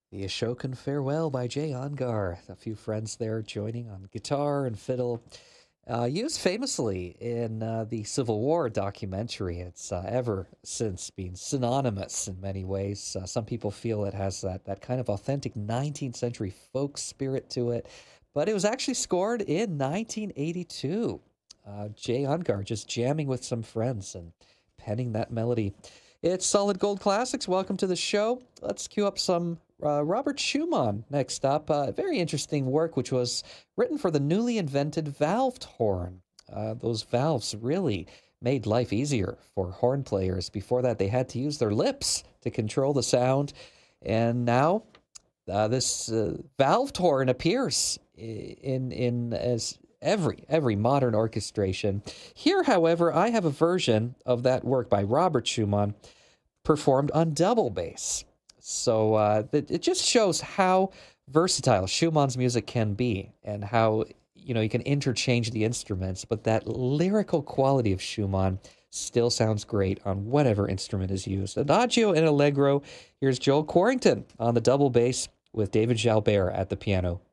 The Ashokan Farewell by Jay Ongar. A few friends there joining on guitar and fiddle. Used famously in the Civil War documentary. It's ever since been synonymous in many ways. Some people feel it has that kind of authentic 19th century folk spirit to it, but it was actually scored in 1982. Jay Ungar just jamming with some friends and penning that melody. It's Solid Gold Classics. Welcome to the show. Let's cue up some Robert Schumann next up. Very interesting work, which was written for the newly invented valved horn. Those valves really made life easier for horn players. Before that, they had to use their lips to control the sound. And now this valved horn appears in as every modern orchestration. Here, however, I have a version of that work by Robert Schumann performed on double bass. So it just shows how versatile Schumann's music can be, and how you can interchange the instruments, but that lyrical quality of Schumann still sounds great on whatever instrument is used. Adagio and Allegro. Here's Joel Quarrington on the double bass with David Jalbert at the piano.